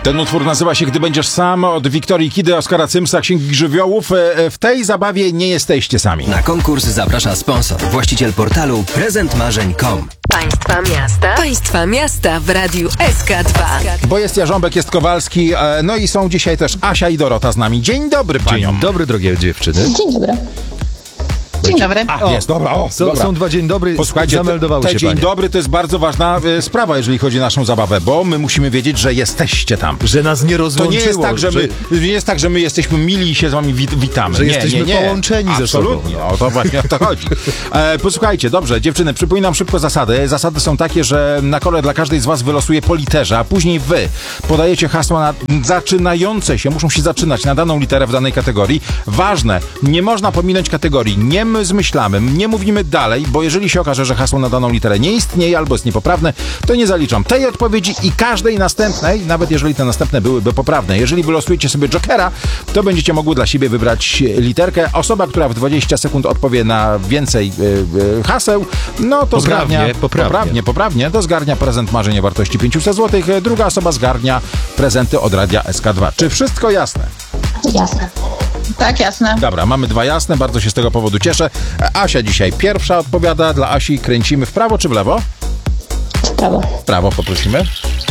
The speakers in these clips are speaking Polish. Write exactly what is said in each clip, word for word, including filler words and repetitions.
Ten utwór nazywa się Gdy będziesz sam, od Wiktorii Kidy, Oskara Cymsa, Księgi Żywiołów. W tej zabawie nie jesteście sami. Na konkurs zaprasza sponsor, właściciel portalu prezent marzeń kropka com. Państwa miasta. Państwa miasta w Radiu S K dwa. Bo jest Jarząbek, jest Kowalski, no i są dzisiaj też Asia i Dorota z nami. Dzień dobry paniom. Dzień dobry, drogie dziewczyny. Dzień dobry. Dzień dobry. A, O, jest, dobra, o, Są, dobra. są dwa dzień dobry, Posłuchajcie, zameldowały te, te się dzień panie. dobry to jest bardzo ważna y, sprawa, jeżeli chodzi o naszą zabawę, bo my musimy wiedzieć, że jesteście tam. Że nas nie To rozłączyło. nie jest tak, że my, nie jest tak, że my jesteśmy mili i się z wami wit, witamy. Że nie, jesteśmy nie, nie. połączeni ze sobą. Absolutnie, no to właśnie o to chodzi. E, posłuchajcie, dobrze, dziewczyny, przypominam szybko zasady. Zasady są takie, że na kole dla każdej z was wylosuje po literze, a później wy podajecie hasła na, zaczynające się, muszą się zaczynać na daną literę w danej kategorii. Ważne, nie można pominąć kategorii. Nie my zmyślamy, nie mówimy dalej, bo jeżeli się okaże, że hasło na daną literę nie istnieje albo jest niepoprawne, to nie zaliczam tej odpowiedzi i każdej następnej, nawet jeżeli te następne byłyby poprawne. Jeżeli wylosujecie sobie jokera, to będziecie mogły dla siebie wybrać literkę. Osoba, która w dwadzieścia sekund odpowie na więcej y, y, haseł, no to Poprawnie, zgarnia... poprawnie. poprawnie, poprawnie, to zgarnia prezent marzeń o wartości pięćset złotych. Druga osoba zgarnia prezenty od Radia S K dwa. Czy wszystko jasne? Jasne. Tak, jasne. Dobra, mamy dwa jasne, bardzo się z tego powodu cieszę. Asia dzisiaj pierwsza odpowiada. Dla Asi kręcimy w prawo czy w lewo? W prawo. W prawo poprosimy.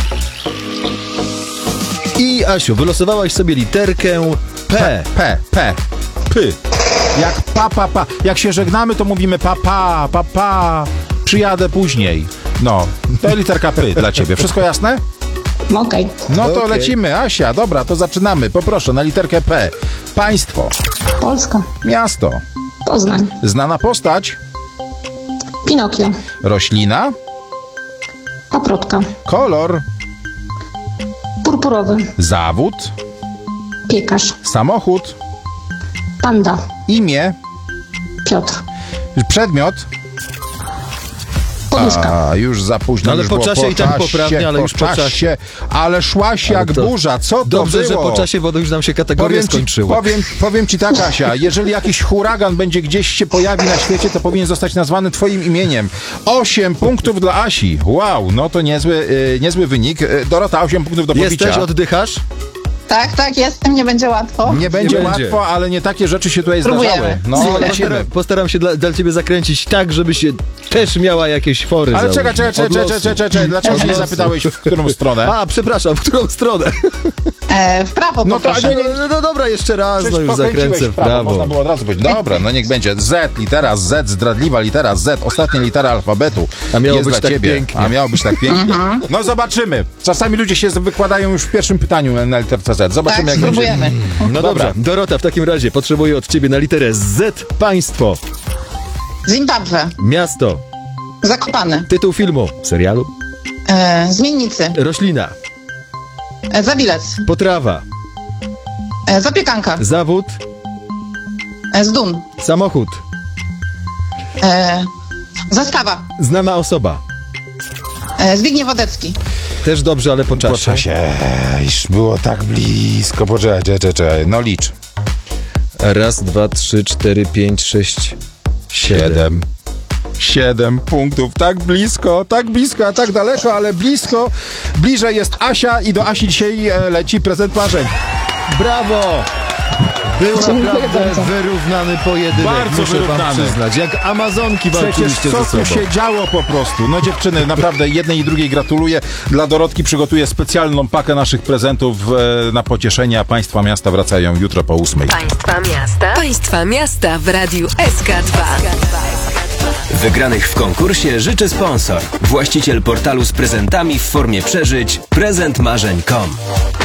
I Asiu, wylosowałaś sobie literkę P. P, P, P. Jak pa, pa, pa. Jak się żegnamy, to mówimy pa, pa, pa, pa. Przyjadę później. No, to literka P dla ciebie. Wszystko jasne? Okej. No to Okej. lecimy. Asia, dobra, to zaczynamy. Poproszę na literkę P. Państwo, Polska. miasto, Poznań. znana postać, Pinokio. roślina, Paprotka. kolor, Purpurowy. zawód, Piekarz. samochód, Panda. imię, Piotr. przedmiot. Podróżka. A, już za późno. No ale już po było czasie i tak poprawnie, ale już po czasie. Ale szłaś jak to burza. Co to Dobrze, było? że po czasie wody już nam się kategoria Powiem ci, skończyła. powiem, powiem ci tak, Asia, jeżeli jakiś huragan będzie gdzieś się pojawi na świecie, to powinien zostać nazwany twoim imieniem. Osiem punktów dla Asi. Wow, no to niezły, y, niezły wynik. Y, Dorota, osiem punktów do pobicia. Jesteś, oddychasz? Tak, tak, jestem, nie będzie łatwo. Nie będzie Nie łatwo, będzie. ale nie takie rzeczy się tutaj Spróbujemy. zdarzały. No, Słuchaj, lecimy. postaram, postaram się dla, dla ciebie zakręcić tak, żebyś się też miała jakieś fory. Ale czekaj, załóżmy. czekaj, Od czekaj, losu. czekaj, czekaj, czekaj. Dlaczego Od się nie losu. zapytałeś, w którą stronę? A, przepraszam, w którą stronę? E, w prawo No to- poproszę. nie, nie, No, no dobra, jeszcze raz, no już Pokręciłeś zakręcę w prawo. Można było od razu powiedzieć. Dobra, no niech będzie. Z, litera Z, zdradliwa litera Z, ostatnia litera alfabetu. A miało jest być dla tak ciebie. pięknie. A miało być tak pięknie. No zobaczymy. Czasami ludzie się wykładają już w pierwszym pytaniu na literce Z. Zobaczymy, Tak, jak będzie. spróbujemy. No Dobra. dobrze, Dorota, w takim razie potrzebuję od ciebie na literę Z państwo, Zimbabwe. miasto, Zakopane. tytuł filmu, serialu, E, zmiennicy. roślina, E, zabilec. potrawa, E, zapiekanka. zawód, E, zdun. samochód, E, zastawa. znana osoba. E, Zbigniew Wodecki. Też dobrze, ale po czasie. Po czasie. Iż było tak blisko. Poczekaj, czekaj, czekaj. No licz. Raz, dwa, trzy, cztery, pięć, sześć, siedem. Siedem. Siedem punktów. Tak blisko, tak blisko, a tak daleko, ale blisko. Bliżej jest Asia i do Asi dzisiaj e, leci prezent marzeń. Brawo! Był Dziękuję naprawdę bardzo. wyrównany pojedynek, Bardzo muszę wam wyrównany. przyznać. Jak Amazonki Przecież walczyliście co ze sobą. tu się działo po prostu? No dziewczyny, naprawdę jednej i drugiej gratuluję. Dla Dorotki przygotuję specjalną pakę naszych prezentów e, na pocieszenie, a państwa miasta wracają jutro po ósmej. Państwa miasta. Państwa miasta w Radiu S K dwa. Wygranych w konkursie życzy sponsor, właściciel portalu z prezentami w formie przeżyć prezent marzeń kropka com.